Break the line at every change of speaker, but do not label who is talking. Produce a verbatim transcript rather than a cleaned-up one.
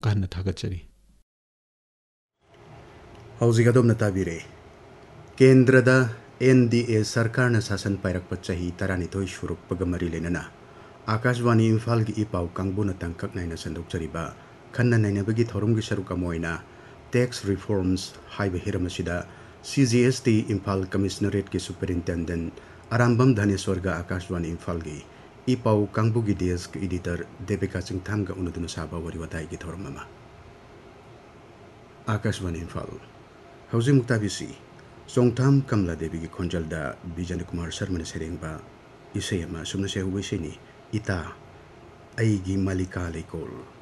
ꯑꯃꯨꯛꯀ ꯍꯟꯅ ꯊꯥꯒꯠꯆꯔꯤ꯫
ꯍꯧꯖꯤꯛ ꯑꯗꯣꯝꯅ ꯇꯥꯕꯤꯔꯦ ꯀꯦꯟꯗ꯭ꯔꯗ ꯑꯦꯟ ꯗꯤ ꯑꯦ ꯁꯔꯀꯥꯔꯅ ꯁꯥꯁꯟ ꯄꯥꯏꯔꯛꯄ ꯆꯍꯤ ꯇꯔꯥꯅꯤꯊꯣꯏ ꯁꯨꯔꯛꯄꯒ ꯃꯔꯤ ꯂꯩꯅꯅ आकाशवाणी इम्फाल की इपाउ कांगबुना तंकक नाइना संदोकचरिबा खन्ना नैनबगी थौरमगी सरुक अमोइना टैक्स रिफॉर्म्स हाइबा हिरमसिदा सी G S T Imphal commissionerate की सुपरिंटेंडेंट अरामबम धनेश्वर गा आकाशवाणी इम्फाल की इपाउ कांगबुगी डेस्क एडिटर देविका चिंगथाम गा उनुदुना साबा वरी वताई की थौरममा आकाशवाणी इम्फाल हौजी मुक्ताबिसी सोंगथाम कमला देवी की खोंजलदा बिजन कुमार शर्मा ने सेरेंबा इसेयमा सुमना से हुबैसेनी इता अईगी मालिका लेकोल।